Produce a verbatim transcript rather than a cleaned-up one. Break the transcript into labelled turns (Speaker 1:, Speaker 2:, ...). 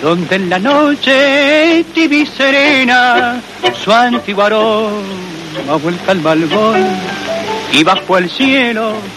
Speaker 1: donde en la noche tibia y serena su antiguo aroma vuelca al malvón y bajo el cielo